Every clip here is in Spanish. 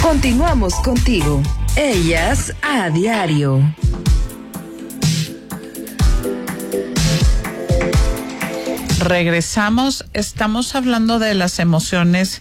Continuamos contigo. Ellas a diario. Regresamos, estamos hablando de las emociones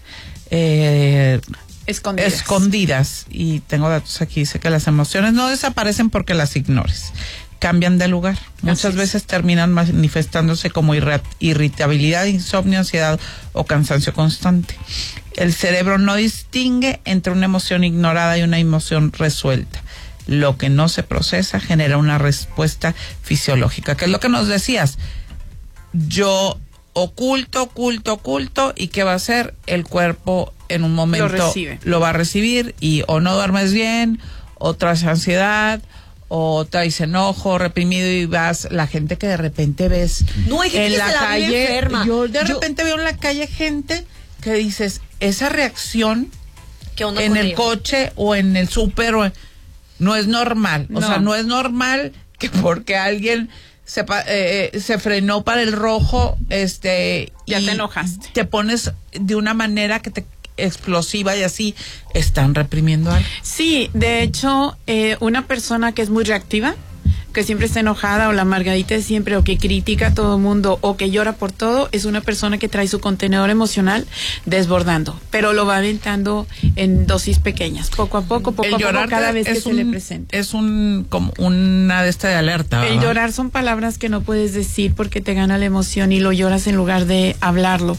escondidas. Y tengo datos aquí, dice que las emociones no desaparecen porque las ignores, cambian de lugar. Muchas veces terminan manifestándose como irritabilidad, insomnio, ansiedad o cansancio constante. El cerebro no distingue entre una emoción ignorada y una emoción resuelta. Lo que no se procesa genera una respuesta fisiológica, que es lo que nos decías. Yo oculto, ¿y qué va a hacer? El cuerpo en un momento lo va a recibir y o no duermes bien, o traes ansiedad, o traes enojo reprimido y vas, la gente que de repente ves en la calle, yo de repente veo en la calle gente que dices, esa reacción en el coche o en el súper no es normal, o sea, no es normal que porque alguien se frenó para el rojo, ya te enojaste. Te pones de una manera que te explosiva y así están reprimiendo algo. Sí, de hecho, una persona que es muy reactiva, que siempre está enojada, o la amargadita de siempre, o que critica a todo el mundo, o que llora por todo, es una persona que trae su contenedor emocional desbordando, pero lo va aventando en dosis pequeñas, poco a poco, cada vez que se le presenta. Es como una de alerta, ¿verdad? El llorar son palabras que no puedes decir porque te gana la emoción y lo lloras en lugar de hablarlo.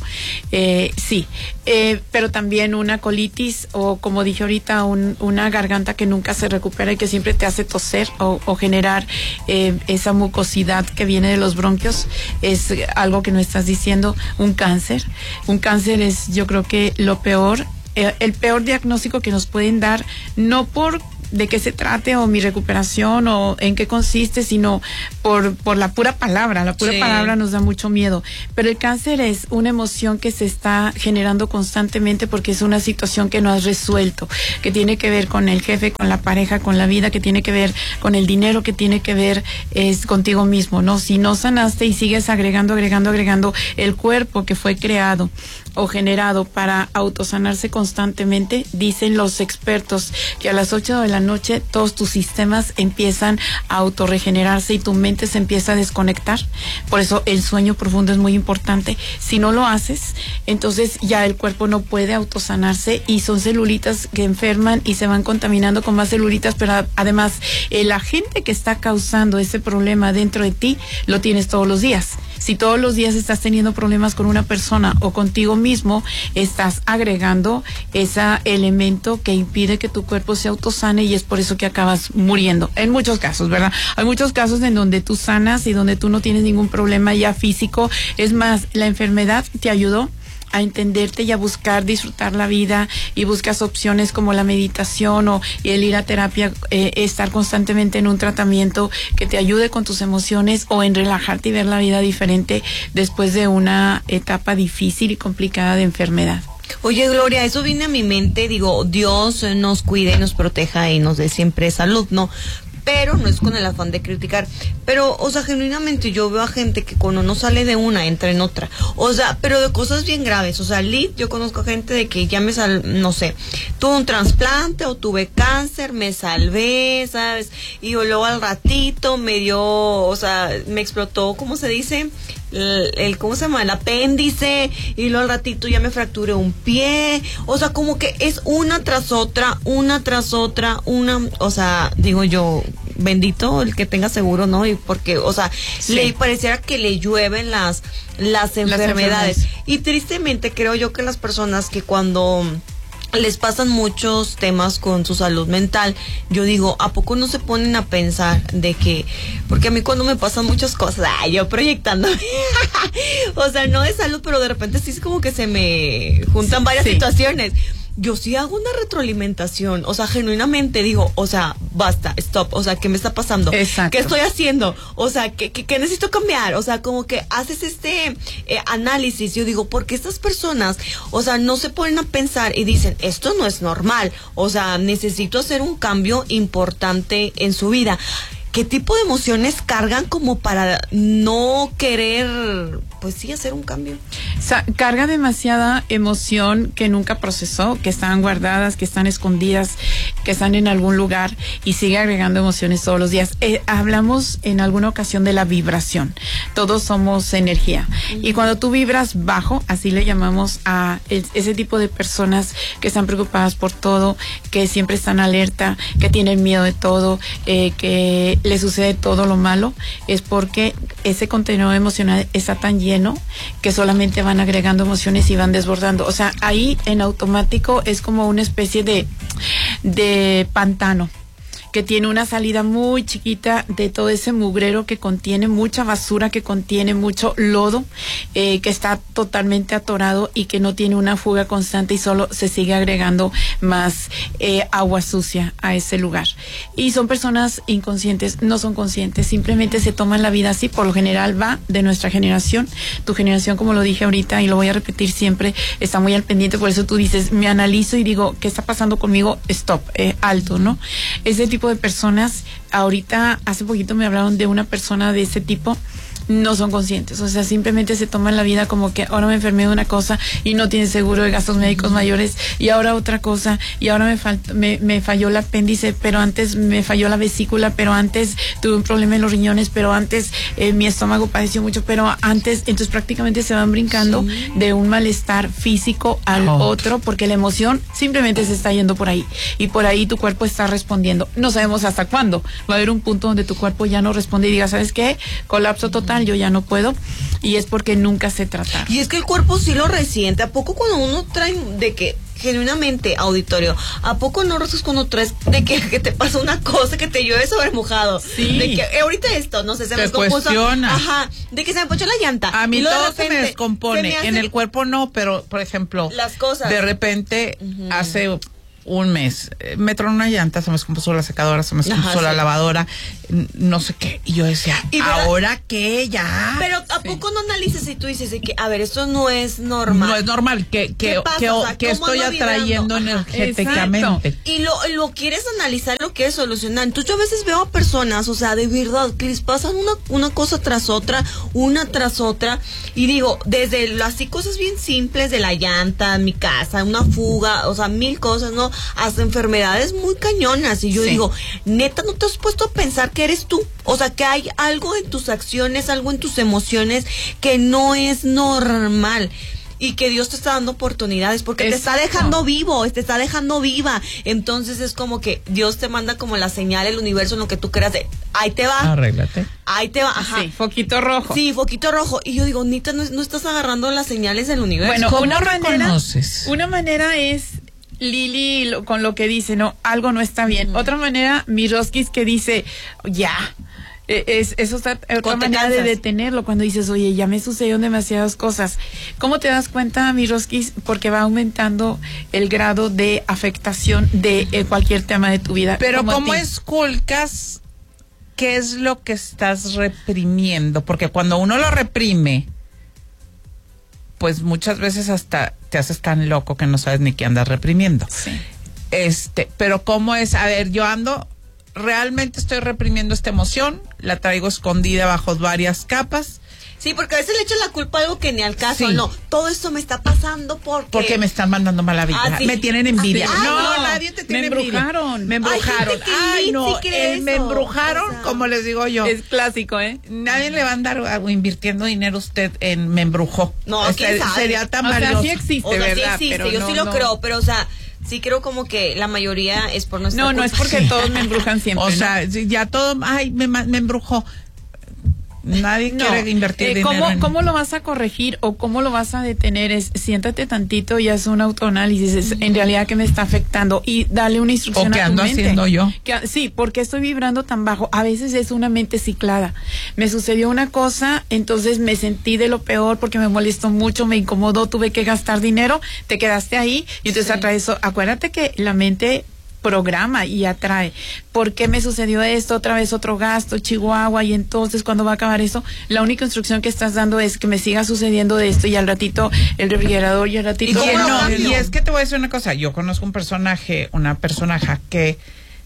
Pero también una colitis, o como dije ahorita, una garganta que nunca se recupera y que siempre te hace toser o generar esa mucosidad que viene de los bronquios, es algo que no estás diciendo. Un cáncer es, yo creo que lo peor, el peor diagnóstico que nos pueden dar, no por de qué se trate o mi recuperación o en qué consiste, sino por la pura palabra. La pura palabra nos da mucho miedo, pero el cáncer es una emoción que se está generando constantemente porque es una situación que no has resuelto, que tiene que ver con el jefe, con la pareja, con la vida, que tiene que ver con el dinero, que tiene que ver contigo mismo, ¿no? Si no sanaste y sigues agregando el cuerpo que fue creado o generado para autosanarse constantemente, dicen los expertos que a las 8 de la noche todos tus sistemas empiezan a autorregenerarse y tu mente se empieza a desconectar. Por eso el sueño profundo es muy importante. Si no lo haces, entonces ya el cuerpo no puede autosanarse y son celulitas que enferman y se van contaminando con más celulitas, pero además el agente que está causando ese problema dentro de ti lo tienes todos los días. Si todos los días estás teniendo problemas con una persona o contigo mismo, estás agregando ese elemento que impide que tu cuerpo se autosane y es por eso que acabas muriendo. En muchos casos, ¿verdad? Hay muchos casos en donde tú sanas y donde tú no tienes ningún problema ya físico. Es más, la enfermedad te ayudó a entenderte y a buscar disfrutar la vida, y buscas opciones como la meditación o el ir a terapia, estar constantemente en un tratamiento que te ayude con tus emociones, o en relajarte y ver la vida diferente después de una etapa difícil y complicada de enfermedad. Oye, Gloria, eso viene a mi mente, digo, Dios nos cuide, nos proteja y nos dé siempre salud, ¿no? Pero no es con el afán de criticar, pero, o sea, genuinamente yo veo a gente que cuando no sale de una, entra en otra, o sea, pero de cosas bien graves, o sea, yo conozco gente de que ya no sé, tuve un trasplante o tuve cáncer, me salvé, ¿sabes? Y luego al ratito me dio, o sea, me explotó, ¿cómo se dice? ¿Cómo se llama? El apéndice, y luego al ratito ya me fracturé un pie, o sea, como que es una tras otra, o sea, digo yo, bendito el que tenga seguro, ¿no? Y porque, o sea, le pareciera que le llueven las enfermedades. Y tristemente creo yo que las personas que cuando les pasan muchos temas con su salud mental, yo digo, ¿a poco no se ponen a pensar de que, porque a mí cuando me pasan muchas cosas, yo proyectando, o sea, no de salud, pero de repente sí es como que se me juntan varias situaciones. Yo sí hago una retroalimentación, o sea, genuinamente digo, o sea, basta, stop, o sea, ¿qué me está pasando? Exacto. ¿Qué estoy haciendo? O sea, ¿qué necesito cambiar? O sea, como que haces análisis. Yo digo, ¿por qué estas personas, o sea, no se ponen a pensar y dicen, esto no es normal? O sea, necesito hacer un cambio importante en su vida. ¿Qué tipo de emociones cargan como para no querer pues sí, hacer un cambio. Carga demasiada emoción que nunca procesó, que están guardadas, que están escondidas, que están en algún lugar y sigue agregando emociones todos los días. Hablamos en alguna ocasión de la vibración. Todos somos energía. Y cuando tú vibras bajo, así le llamamos a ese tipo de personas que están preocupadas por todo, que siempre están alerta, que tienen miedo de todo, que les sucede todo lo malo, es porque ese contenido emocional está tan lleno que solamente van agregando emociones y van desbordando. O sea, ahí en automático es como una especie de pantano que tiene una salida muy chiquita de todo ese mugrero que contiene mucha basura, que contiene mucho lodo, que está totalmente atorado y que no tiene una fuga constante y solo se sigue agregando más agua sucia a ese lugar. Y son personas inconscientes, no son conscientes, simplemente se toman la vida así. Por lo general va de nuestra generación. Tu generación, como lo dije ahorita y lo voy a repetir siempre, está muy al pendiente. Por eso tú dices, me analizo y digo, ¿qué está pasando conmigo? Stop, alto, ¿no? Ese tipo de personas, ahorita hace poquito me hablaron de una persona de ese tipo, no son conscientes, o sea, simplemente se toman la vida como que ahora me enfermé de una cosa y no tiene seguro de gastos médicos mayores, y ahora otra cosa, y ahora me falló el apéndice, pero antes me falló la vesícula, pero antes tuve un problema en los riñones, pero antes mi estómago padeció mucho, pero antes, entonces prácticamente se van brincando de un malestar físico al otro, porque la emoción simplemente se está yendo por ahí, y por ahí tu cuerpo está respondiendo. No sabemos hasta cuándo va a haber un punto donde tu cuerpo ya no responde y diga, ¿sabes qué? Colapso total, yo ya no puedo, y es porque nunca se trataron. Y es que el cuerpo sí lo resiente. ¿A poco cuando uno trae de que genuinamente, auditorio, ¿a poco no rozas cuando traes de que te pasa una cosa, que te llueve sobre mojado? Sí. De que ahorita esto, no sé, se te me descompuso. Ajá, de que se me ponchó la llanta. A mí todo se me descompone. En el cuerpo no, pero por ejemplo, las cosas. De repente, hace un mes, me tronó una llanta, se me descompuso la secadora, se me descompuso la lavadora, no sé qué, y yo decía, ¿ahora qué? Ya. Pero ¿a poco no analices y tú dices de que, a ver, esto no es normal? No es normal, que estoy atrayendo energéticamente. Exacto. Y lo quieres analizar, lo quieres solucionar. Entonces yo a veces veo a personas, o sea, de verdad, que les pasan una cosa tras otra, y digo, desde así cosas bien simples de la llanta, mi casa, una fuga, o sea, mil cosas, ¿no? Hasta enfermedades muy cañonas. Y yo digo, neta, ¿no te has puesto a pensar que eres tú? O sea, que hay algo en tus acciones, algo en tus emociones que no es normal. Y que Dios te está dando oportunidades porque te está dejando vivo, te está dejando viva. Entonces es como que Dios te manda como la señal, el universo, en lo que tú creas de, ahí te va. Arréglate. Ahí te va, ajá. Sí, foquito rojo. Sí, foquito rojo. Y yo digo, Nita, no estás agarrando las señales del universo. Bueno, ¿cómo reconoces? Una manera es Lili con lo que dice, no, algo no está bien. Otra manera, mi Roskis, que dice, ya. Eso está otra manera de detenerlo cuando dices, oye, ya me sucedieron demasiadas cosas. ¿Cómo te das cuenta, mi Roskis? Porque va aumentando el grado de afectación de cualquier tema de tu vida. Pero ¿cómo esculcas qué es lo que estás reprimiendo? Porque cuando uno lo reprime, pues muchas veces hasta te haces tan loco que no sabes ni qué andas reprimiendo. Sí. Pero ¿cómo es? A ver, yo realmente estoy reprimiendo esta emoción, la traigo escondida bajo varias capas. Sí, porque a veces le echan la culpa a algo que ni al caso. Sí. No, todo esto me está pasando porque me están mandando mala vida. Me tienen envidia. No, nadie te tiene envidia. Me embrujaron. Me embrujaron, como les digo yo. Es clásico, ¿eh? Nadie le va a andar invirtiendo dinero usted en me embrujó. No, sería tan valioso. O sea, sí existe, ¿verdad? Sí existe, pero yo sí lo creo, pero o sea, sí creo como que la mayoría es por nuestra culpa. No es porque todos me embrujan siempre. O sea, ya todo, me embrujó. Nadie quiere invertir dinero. ¿Cómo lo vas a corregir o cómo lo vas a detener? Siéntate tantito y haz un autoanálisis. En realidad, ¿qué me está afectando? Y dale una instrucción a tu mente. ¿O qué ando haciendo yo? Sí, porque estoy vibrando tan bajo. A veces es una mente ciclada. Me sucedió una cosa, entonces me sentí de lo peor porque me molestó mucho, me incomodó, tuve que gastar dinero, te quedaste ahí y entonces atrae eso. Acuérdate que la mente programa y atrae. ¿Por qué me sucedió esto? Otra vez otro gasto, Chihuahua, y entonces ¿cuándo va a acabar eso? La única instrucción que estás dando es que me siga sucediendo de esto y al ratito el refrigerador y al ratito... Y es que te voy a decir una cosa, yo conozco una personaje que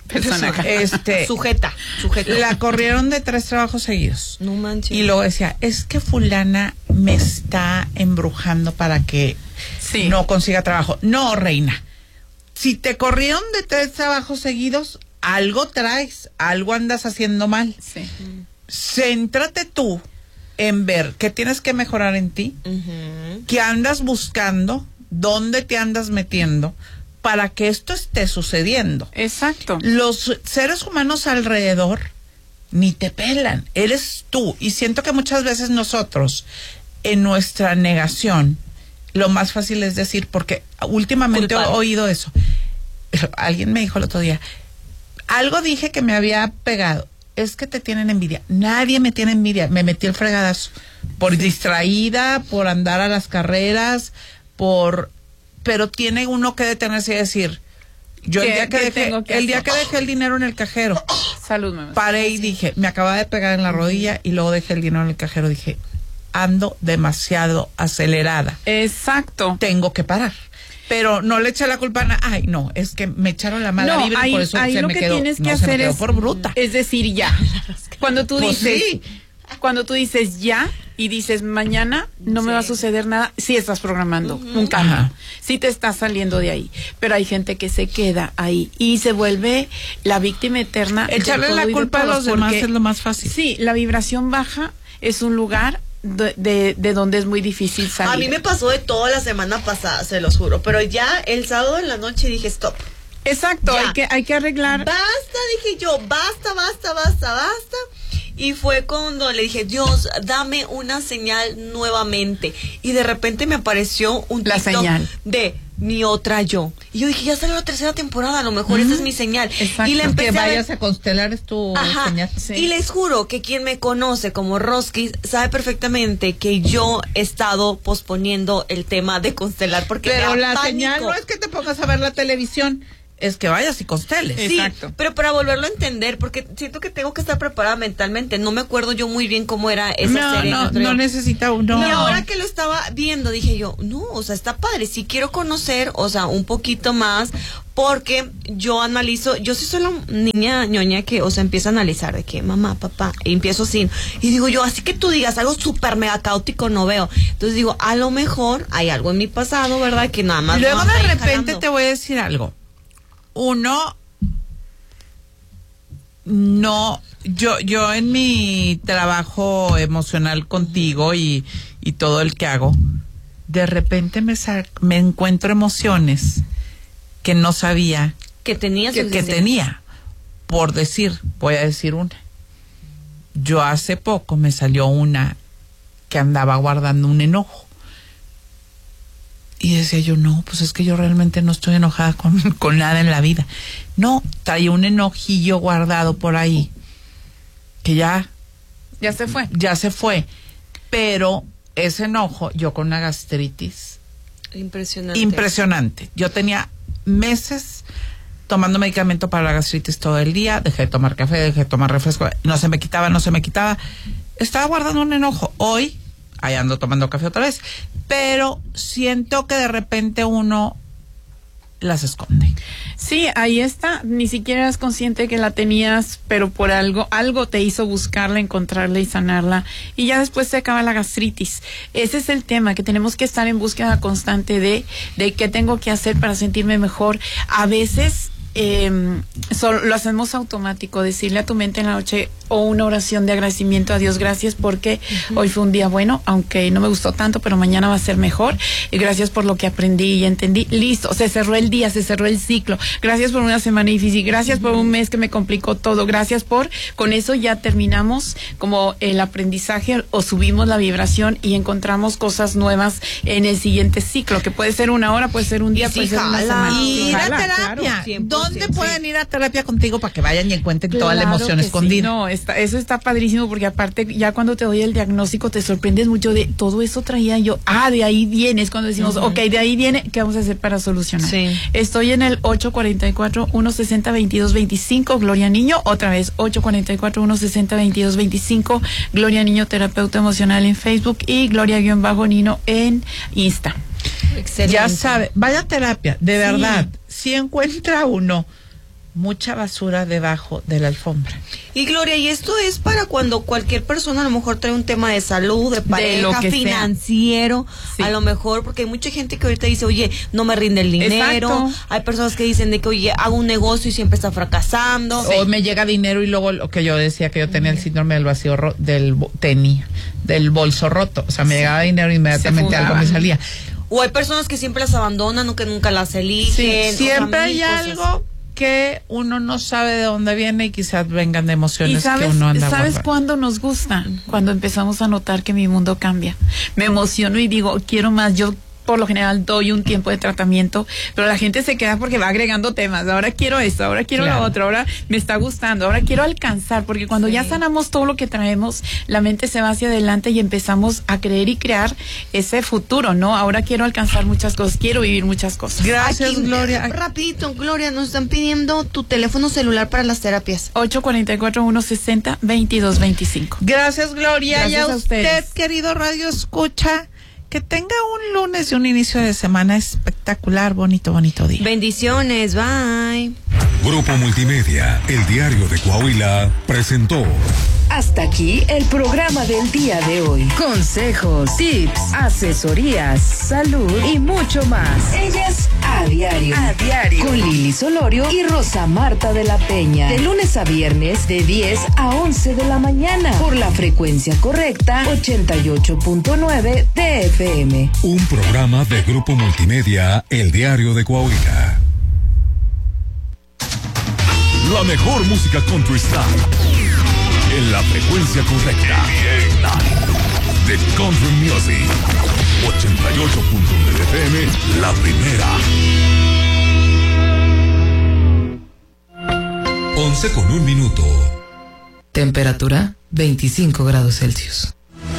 personaje. Sujeta. La corrieron de 3 trabajos seguidos. No manches. Y luego decía, es que fulana me está embrujando para que no consiga trabajo. No, reina. Si te corrieron de 3 trabajos seguidos, algo traes, algo andas haciendo mal. Sí. Céntrate tú en ver qué tienes que mejorar en ti, qué andas buscando, dónde te andas metiendo, para que esto esté sucediendo. Exacto. Los seres humanos alrededor ni te pelan, eres tú. Y siento que muchas veces nosotros, en nuestra negación, lo más fácil es decir, porque últimamente he oído eso. Alguien me dijo el otro día, algo dije que me había pegado. Es que te tienen envidia. Nadie me tiene envidia. Me metí el fregadazo. Por distraída, por andar a las carreras, pero tiene uno que detenerse y decir, yo el día que dejé el dinero en el cajero, salud, mamá. Paré y dije, me acababa de pegar en la rodilla y luego dejé el dinero en el cajero. Dije, ando demasiado acelerada. Exacto. Tengo que parar. Pero no le eché la culpa a ay, no, es que me echaron la mala vibra y por eso se me quedó. Tienes que no, hacer se me quedó es, por bruta. Es decir, ya. Cuando tú pues dices, sí. Cuando tú dices ya y dices mañana no me va a suceder nada, sí estás programando un cambio, sí te estás saliendo de ahí, pero hay gente que se queda ahí y se vuelve la víctima eterna. Echarle la culpa a los demás es lo más fácil. Sí, la vibración baja es un lugar de donde es muy difícil salir. A mí me pasó de todo la semana pasada, se los juro, pero ya el sábado en la noche dije stop. Exacto, hay que arreglar. Basta, dije yo, basta. Y fue cuando le dije, Dios, dame una señal nuevamente. Y de repente me apareció un la TikTok señal de mi otra yo. Y yo dije, ya salió la 3ª temporada, a lo mejor esa es mi señal. Exacto. Y le empecé que vayas a constelar es tu señal. Sí. Y les juro que quien me conoce como Roski sabe perfectamente que yo he estado posponiendo el tema de constelar porque pero me da la pánico. señal no es que te pongas a ver la televisión, es que vayas y consteles. Sí, exacto. pero para volverlo a entender, porque siento que tengo que estar preparada mentalmente. No me acuerdo yo muy bien cómo era esa serie. No necesita uno. Y ahora que lo estaba viendo, dije yo, no, o sea, está padre. Sí quiero conocer, o sea, un poquito más, porque yo analizo, yo sí soy la niña ñoña que, o sea, empieza a analizar de que mamá, papá, y empiezo sin. Y digo yo, así que tú digas algo súper mega caótico, no veo. Entonces digo, a lo mejor hay algo en mi pasado, ¿verdad? Que nada más. Luego no de anda repente jalando. te voy a decir algo. Uno, no, yo en mi trabajo emocional contigo y todo el que hago, de repente me encuentro emociones que no sabía que tenía. que tenía. Por decir, voy a decir una. Yo hace poco me salió una que andaba guardando un enojo. Y decía yo, no, pues es que yo realmente no estoy enojada con nada en la vida. No, traía un enojillo guardado por ahí, que ya se fue. Ya se fue. Pero ese enojo, yo con una gastritis. Impresionante. Yo tenía meses tomando medicamento para la gastritis todo el día, dejé de tomar café, dejé de tomar refresco, no se me quitaba. Estaba guardando un enojo. Hoy, ahí ando tomando café otra vez, pero siento que de repente uno las esconde. Sí, ahí está, ni siquiera eras consciente que la tenías, pero por algo te hizo buscarla, encontrarla y sanarla, y ya después se acaba la gastritis. Ese es el tema, que tenemos que estar en búsqueda constante de qué tengo que hacer para sentirme mejor. A veces lo hacemos automático, decirle a tu mente en la noche o una oración de agradecimiento a Dios, gracias porque hoy fue un día bueno, aunque no me gustó tanto, pero mañana va a ser mejor, y gracias por lo que aprendí y entendí, listo, se cerró el día, se cerró el ciclo, gracias por una semana difícil, gracias por un mes que me complicó todo, con eso ya terminamos como el aprendizaje o subimos la vibración y encontramos cosas nuevas en el siguiente ciclo, que puede ser una hora, puede ser un día, puede ser una semana. Y ir a terapia. Claro. ¿Dónde pueden ir a terapia contigo para que vayan y encuentren toda la emoción escondida? Sí. No, eso está padrísimo, porque aparte ya cuando te doy el diagnóstico te sorprendes mucho de todo eso traía yo. De ahí viene, es cuando decimos, de ahí viene, ¿qué vamos a hacer para solucionar? Sí. Estoy en el 844-160-2225, Gloria Niño, otra vez, 844-160-2225, Gloria Niño, terapeuta emocional en Facebook, y Gloria-Nino en Insta. Excelente. Ya sabe, vaya a terapia, de verdad. Si encuentra uno mucha basura debajo de la alfombra. Y Gloria, y esto es para cuando cualquier persona a lo mejor trae un tema de salud, de pareja, lo que financiero, sí. A lo mejor, porque hay mucha gente que ahorita dice, oye, no me rinde el dinero. Exacto. Hay personas que dicen de que, oye, hago un negocio y siempre está fracasando. O me llega dinero y luego lo que yo decía, que yo tenía el síndrome del vacío del bolso roto. O sea, me llegaba dinero y inmediatamente algo me salía. O hay personas que siempre las abandonan o que nunca las eligen. Sí, siempre hay cosas. Algo que uno no sabe de dónde viene y quizás vengan de emociones que uno anda ¿sabes guardando. cuándo nos gusta? Cuando empezamos a notar que mi mundo cambia. Me emociono y digo, quiero más. Yo por lo general doy un tiempo de tratamiento, pero la gente se queda porque va agregando temas. Ahora quiero esto, ahora quiero lo otro, ahora me está gustando, ahora quiero alcanzar, porque cuando ya sanamos todo lo que traemos, la mente se va hacia adelante y empezamos a creer y crear ese futuro, ¿no? Ahora quiero alcanzar muchas cosas, quiero vivir muchas cosas. Gracias, Aquí, Gloria. Rapidito, Gloria, nos están pidiendo tu teléfono celular para las terapias. 844-160-2225. Gracias, Gloria. Gracias y a a usted, ustedes. querido Radio Escucha, que tenga un lunes y un inicio de semana espectacular, bonito día. Bendiciones, bye. Grupo Multimedia, el diario de Coahuila, presentó. Hasta aquí el programa del día de hoy. Consejos, tips, asesorías, salud y mucho más. Ellas a diario. A diario. Con Lili Solorio y Rosa Marta de la Peña. De lunes a viernes de 10 a 11 de la mañana. Por la frecuencia correcta 88.9 de FM. Un programa de Grupo Multimedia, el diario de Coahuila. La mejor música country style. En la frecuencia correcta. The Country Music 88.9 FM, la primera. 11:01. Temperatura 25 grados Celsius.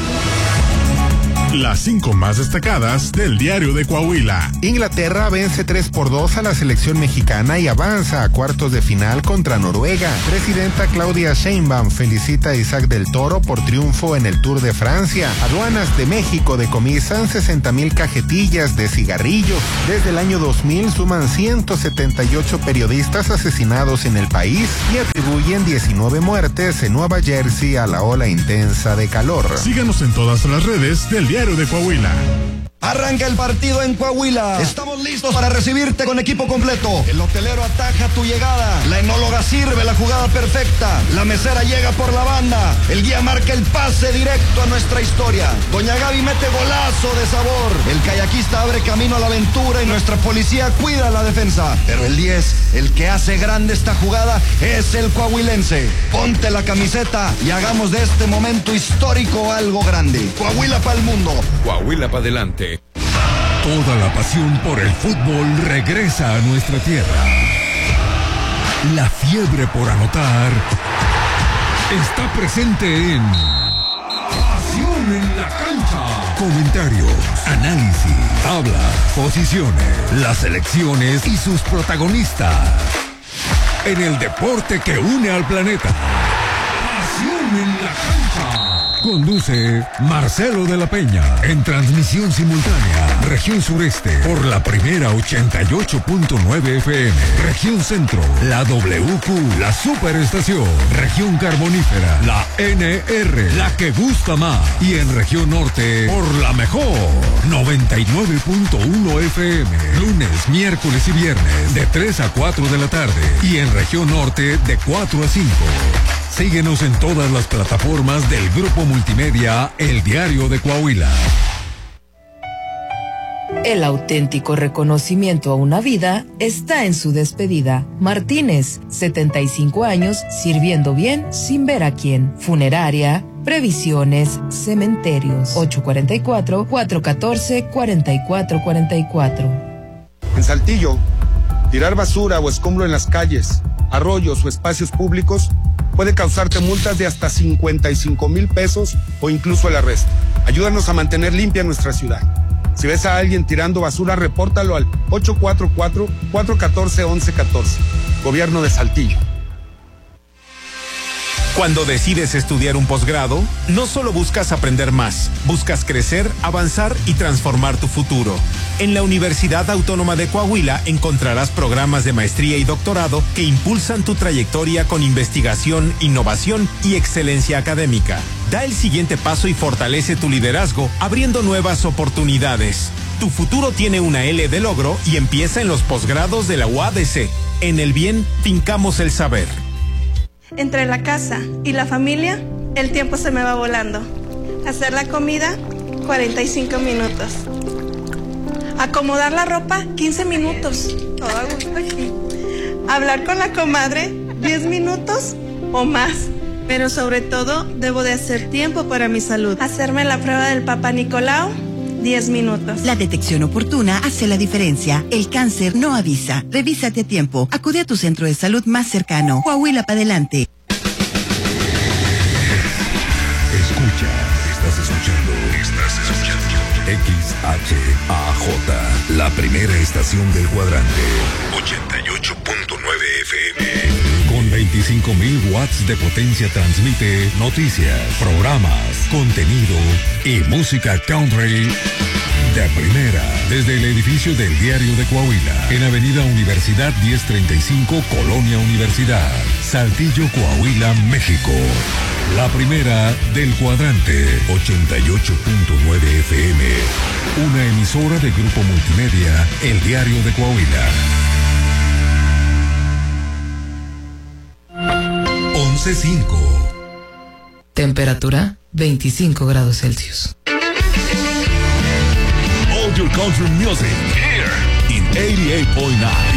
Las 5 más destacadas del diario de Coahuila. Inglaterra vence 3-2 a la selección mexicana y avanza a cuartos de final contra Noruega. Presidenta Claudia Sheinbaum felicita a Isaac del Toro por triunfo en el Tour de Francia. Aduanas de México decomisan 60,000 cajetillas de cigarrillos. Desde el año 2000 suman 178 periodistas asesinados en el país y atribuyen 19 muertes en Nueva Jersey a la ola intensa de calor. Síganos en todas las redes del diario de Coahuila. Arranca el partido en Coahuila. Estamos listos para recibirte con equipo completo. El hotelero ataja tu llegada. La enóloga sirve la jugada perfecta. La mesera llega por la banda. El guía marca el pase directo a nuestra historia. Doña Gaby mete golazo de sabor. El kayakista abre camino a la aventura y nuestra policía cuida la defensa. Pero el 10, el que hace grande esta jugada, es el coahuilense. Ponte la camiseta y hagamos de este momento histórico algo grande. Coahuila para el mundo. Coahuila para adelante. Toda la pasión por el fútbol regresa a nuestra tierra. La fiebre por anotar está presente en Pasión en la Cancha. Comentarios, análisis, tablas, posiciones, las selecciones y sus protagonistas. En el deporte que une al planeta. Pasión en la Cancha. Conduce Marcelo de la Peña. En transmisión simultánea, región sureste, por la primera 88.9 FM. Región centro, la WQ, la superestación. Región carbonífera, la NR, la que gusta más. Y en región norte, por la mejor, 99.1 FM. Lunes, miércoles y viernes, de 3 a 4 de la tarde. Y en región norte, de 4 a 5. Síguenos en todas las plataformas del Grupo Multimedia, el diario de Coahuila. El auténtico reconocimiento a una vida está en su despedida. Martínez, 75 años, sirviendo bien sin ver a quién. Funeraria, previsiones, cementerios. 844-414-4444. En Saltillo, tirar basura o escombro en las calles, arroyos o espacios públicos puede causarte multas de hasta 55,000 pesos o incluso el arresto. Ayúdanos a mantener limpia nuestra ciudad. Si ves a alguien tirando basura, repórtalo al 844-414-1114. Gobierno de Saltillo. Cuando decides estudiar un posgrado, no solo buscas aprender más, buscas crecer, avanzar y transformar tu futuro. En la Universidad Autónoma de Coahuila encontrarás programas de maestría y doctorado que impulsan tu trayectoria con investigación, innovación y excelencia académica. Da el siguiente paso y fortalece tu liderazgo, abriendo nuevas oportunidades. Tu futuro tiene una L de logro y empieza en los posgrados de la UADC. En el bien, fincamos el saber. Entre la casa y la familia, el tiempo se me va volando. Hacer la comida, 45 minutos. Acomodar la ropa, 15 minutos. Todo a gusto aquí. Hablar con la comadre, 10 minutos o más. Pero sobre todo, debo de hacer tiempo para mi salud. Hacerme la prueba del Papá Nicolau, 10 minutos. La detección oportuna hace la diferencia. El cáncer no avisa. Revísate a tiempo. Acude a tu centro de salud más cercano. Coahuila para adelante. Estás escuchando XHAJ, la primera estación del cuadrante. 88.9 FM. Con 25.000 watts de potencia transmite noticias, programas, contenido y música country de primera. Desde el edificio del Diario de Coahuila, en Avenida Universidad 1035, Colonia Universidad, Saltillo, Coahuila, México. La primera del cuadrante, 88.9 FM. Una emisora de Grupo Multimedia, El Diario de Coahuila. 11.5. Temperatura 25 grados Celsius. All your country music here in 88.9.